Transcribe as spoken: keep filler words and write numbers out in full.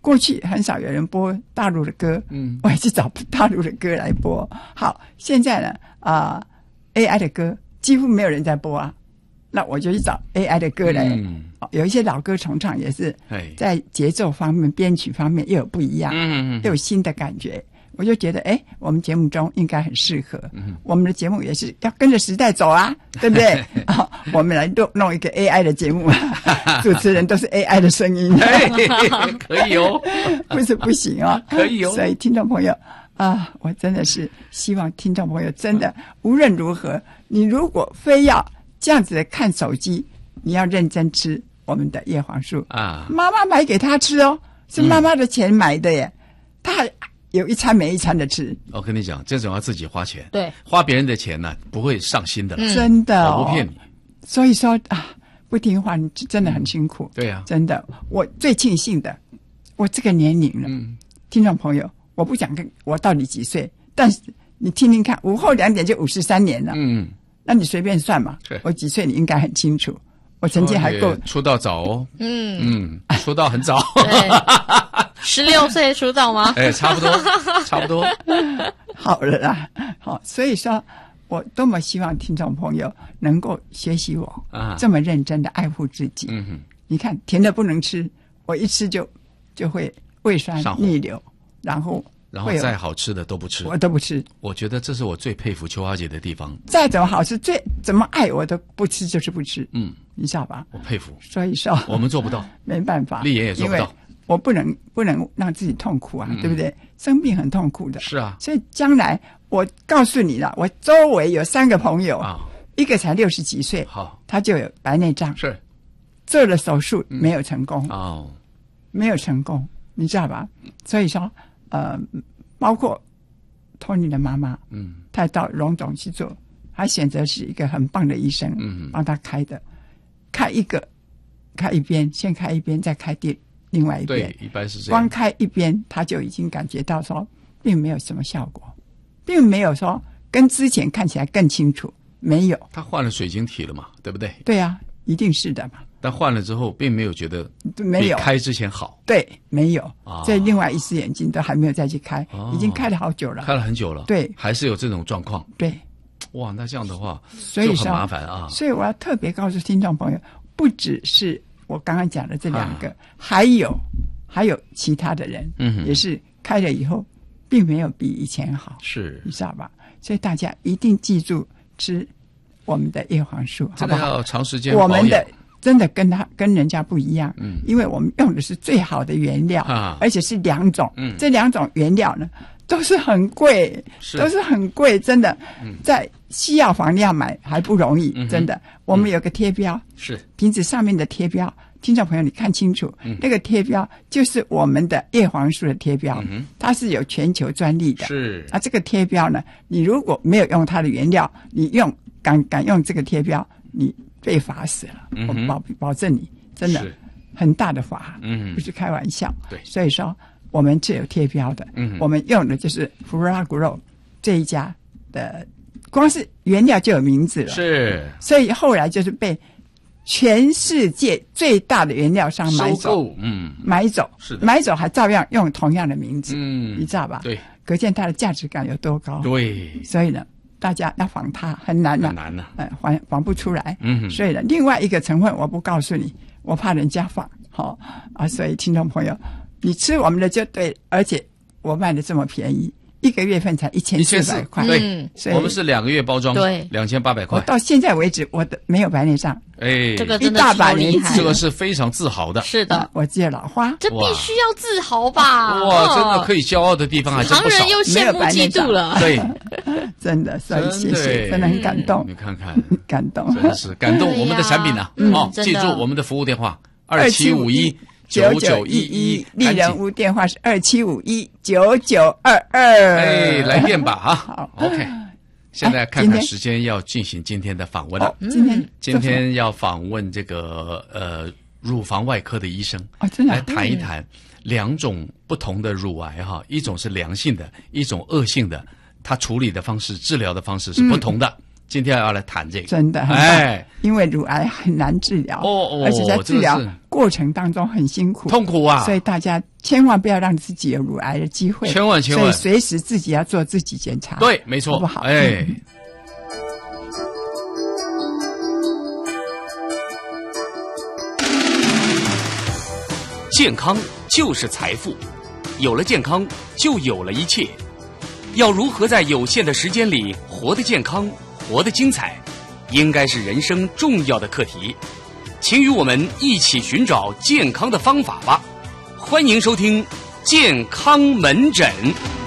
过去很少有人播大陆的歌，嗯，我也去找大陆的歌来播。好，现在呢，啊、呃、，A I 的歌几乎没有人在播啊，那我就去找 A I 的歌来。嗯，有一些老歌重唱也是，在节奏方面、编曲方面又有不一样，嗯，又有新的感觉。我就觉得，哎，我们节目中应该很适合。嗯、我们的节目也是要跟着时代走啊，对不对？啊、我们来弄弄一个 A I 的节目，主持人都是 A I 的声音， 可以哦， 不是不行哦， 可以哦。 所以听众朋友啊，我真的是希望听众朋友真的无论如何，你如果非要这样子的看手机，你要认真吃我们的叶黄素啊，妈妈买给他吃哦，是妈妈的钱买的耶，嗯、他还。有一餐没一餐的吃， 我跟你讲，这种要自己花钱， 对， 花别人的钱呢、啊，不会上心的了， 嗯、真的、哦， 我不骗你。 所以说啊，不听话，你真的很辛苦。 对呀、啊， 真的，我最庆幸的，我这个年龄了，嗯、听众朋友，我不讲跟我到底几岁，但是你听听看，午后两点就五十三年了，嗯，那你随便算嘛，我几岁你应该很清楚。我曾经还够出道早哦，嗯嗯，出道很早， 十六岁出道吗？ 哎，差不多，差不多， 好了啦，好，所以说我多么希望听众朋友能够学习我啊，这么认真的爱护自己。嗯哼，你看甜的不能吃，我一吃就就会胃酸逆流，然后。 然后再好吃的都不吃， 我都不吃。 我觉得这是我最佩服秋华姐的地方。 再怎么好吃，最怎么爱我都不吃，就是不吃。嗯，你知道吧？ 我佩服。 所以说我们做不到， 没办法， 丽妍也做不到。 我不能不能让自己痛苦啊，嗯、对不对？生病很痛苦的。 是啊。 所以将来我告诉你了，我周围有三个朋友啊，一个才六十几岁，好，他就有白内障， 是做了手术没有成功哦， 嗯、没有成功，你知道吧？所以说。呃，包括托尼的妈妈，嗯，她到荣总去做，她选择是一个很棒的医生，嗯，帮她开的，开一个，开一边，先开一边，再开第另外一边， 对，一般是这样。 光开一边，她就已经感觉到说，并没有什么效果，并没有说跟之前看起来更清楚，没有。 她换了水晶体了嘛，对不对？ 对啊，一定是的嘛。 但换了之后，并没有觉得没有比开之前好。 对，没有。啊，所以另外一只眼睛都还没有再去开，哦、已经开了好久了。 开了很久了。 对， 还是有这种状况。 对， 哇，那这样的话， 所以就很麻烦啊。 所以我要特别告诉听众朋友，不只是我刚刚讲的这两个，啊、还有还有其他的人，嗯，也是开了以后，并没有比以前好。 是， 你知道吧？所以大家一定记住吃我们的叶黄素，好不好？ 要长时间保养。 我们的。真的跟他跟人家不一样，嗯，因为我们用的是最好的原料，啊、而且是两种，嗯，这两种原料呢都是很贵，是都是很贵，真的，嗯、在西药房要买还不容易，嗯、真的。我们有个贴标， 是瓶子上面的贴标，听众朋友你看清楚，嗯、那个贴标就是我们的叶黄素的贴标，嗯、它是有全球专利的， 是啊，这个贴标呢，你如果没有用它的原料，你用敢敢用这个贴标，你。被罚死了，嗯、我保保证你真的很大的罚，嗯，不是开玩笑。 对， 所以说我们是有贴标的，嗯，我们用的就是福拉古肉这一家的，光是原料就有名字了， 是， 所以后来就是被全世界最大的原料商买走，嗯，买走， 是的， 买走还照样用同样的名字， 嗯， 你知道吧？ 对， 可见它的价值感有多高。 对， 所以呢。大家要仿它很难了， 很难了， 呃，仿仿不出来。嗯，所以呢，另外一个成分我不告诉你，我怕人家仿，好、哦、啊。所以听众朋友，你吃我们的就对，而且我卖的这么便宜，一个月份才一千四百块。 对，所以我们是两个月包装， 对， 两千八百块。 我到现在为止，我的没有白内障。 哎， 这个真的超厉害， 这个是非常自豪的。 是的， 啊、我记得老花， 这必须要自豪吧？ 哇，真的可以骄傲的地方还真不少。 旁人又羡慕嫉妒了。 对， 真的，所以谢谢，真的很感动。 你看看， 感动， 真的是感动我们的产品啊！哦，记住我们的服务电话二七五一九九一一， 丽人屋电话是二七五一九九二二。 哎，来电吧啊！ 好 ，OK。现在看看时间，要进行今天的访问了。 哦、今天今天要访问这个呃乳房外科的医生， 哦、真的来谈一谈两种不同的乳癌哈，一种是良性的，一种恶性的，它处理的方式、治疗的方式是不同的。 今天要来谈这个， 真的很棒， 哎， 因为乳癌很难治疗， 哦哦， 而且在治疗过程当中很辛苦， 痛苦啊， 所以大家千万不要让自己有乳癌的机会， 千万千万， 所以随时自己要做自己检查， 对，没错， 好不好？ 哎。 嗯健康就是财富，有了健康，就有了一切。要如何在有限的时间里活得健康、活得精彩，应该是人生重要的课题。请与我们一起寻找健康的方法吧。欢迎收听健康门诊。